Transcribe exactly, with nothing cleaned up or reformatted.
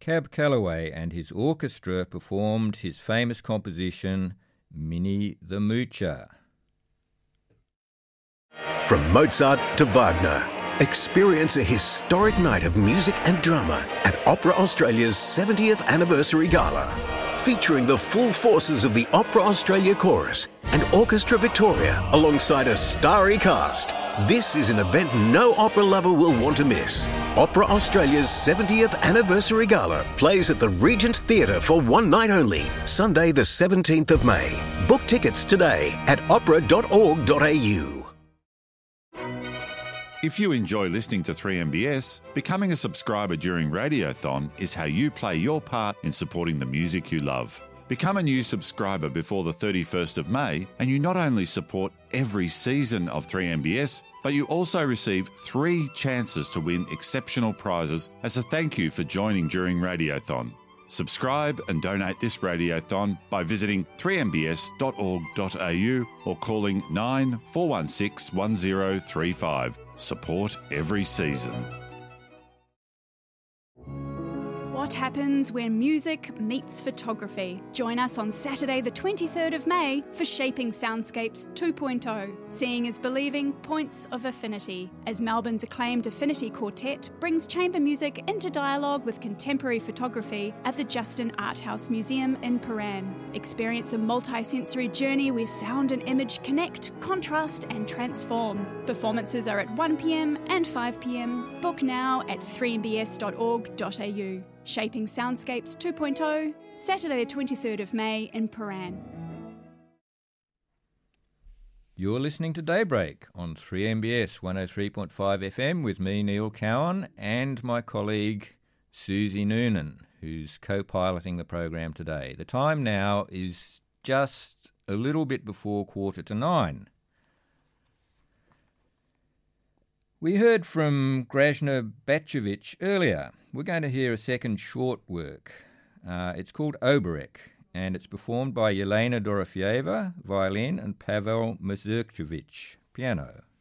Cab Calloway and his orchestra performed his famous composition, Minnie the Moocher. From Mozart to Wagner, experience a historic night of music and drama at Opera Australia's seventieth Anniversary Gala, featuring the full forces of the Opera Australia Chorus and Orchestra Victoria alongside a starry cast. This is an event no opera lover will want to miss. Opera Australia's seventieth Anniversary Gala plays at the Regent Theatre for one night only, Sunday the seventeenth of May. Book tickets today at opera dot org dot a u. If you enjoy listening to three M B S, becoming a subscriber during Radiothon is how you play your part in supporting the music you love. Become a new subscriber before the thirty-first of May, and you not only support every season of three M B S, but you also receive three chances to win exceptional prizes as a thank you for joining during Radiothon. Subscribe and donate this Radiothon by visiting three m b s dot org dot a u or calling nine four one six one zero three five. Support every season. What happens when music meets photography? Join us on Saturday the twenty-third of May for Shaping Soundscapes two point oh, Seeing is Believing Points of Affinity, as Melbourne's acclaimed Affinity Quartet brings chamber music into dialogue with contemporary photography at the Justin Art House Museum in Paran. Experience a multi-sensory journey where sound and image connect, contrast and transform. Performances are at one p m and five p m. Book now at three m b s dot org dot a u. Shaping Soundscapes two point oh, Saturday the twenty-third of May in Paran. You're listening to Daybreak on three M B S one oh three point five F M with me, Neil Cowan, and my colleague Susie Noonan, who's co-piloting the program today. The time now is just a little bit before quarter to nine. We heard from Grajna Bacevich earlier. We're going to hear a second short work. Uh, it's called Oberek, and it's performed by Yelena Dorofieva, violin, and Pavel Mazurkevich, piano.